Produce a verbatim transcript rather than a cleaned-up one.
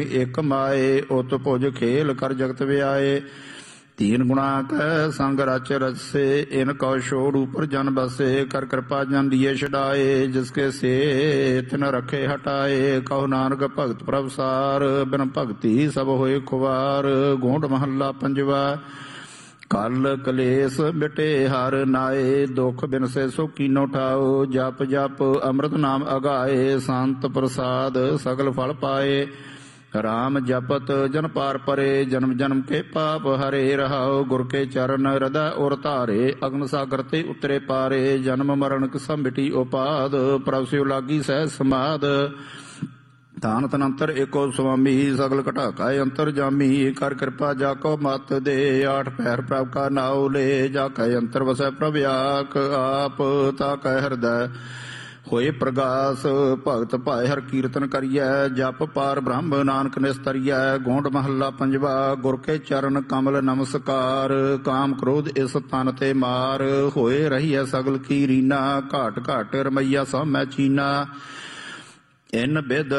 एक माए उत भुज खेल कर जगत व्याए। तीन गुणा कह संग रच रसे इन कौ छोड़ ऊपर जन बसे। कर कृपा जन दिए छड़ाए जिसके से तिन रखे हटाए। कहो नानक भगत प्रभसार बिन भगति सब होए खुवार। गोंड महला पंजवा। कल कलेस मिटे हर नाए दुख बिन से सो कीनो ठाओ। जप जप अमृत नाम अगाए संत प्रसाद सगल फल पाए। राम जपत जन पार परे जन्म जन्म के पाप हरे। रहाओ गुर के चरण हृदय और तारे अग्न सागर ते उतरे पारे। जन्म मरण सब मिटी उपाद प्रभ सिउ लागी सह समाद। तान तनंतर एको स्वामी सगल घटाका अंतर जामी। कर कृपा जाको मत दे आठ पैर प्रभ का नाउ ले। जाकै अंतर वसै प्रभ आख आप ताकै हृदय होए प्रगास। भगत भाए हर कीर्तन करिए जप पार ब्रह्म नानक निस्तरिए। गोंड महला पंजवा। गुर के चरण कमल नमस्कार काम क्रोध इस तन ते मार। होए रही है सगल की रीना घाट घाट रमैया सब मैं चीना। इन बिद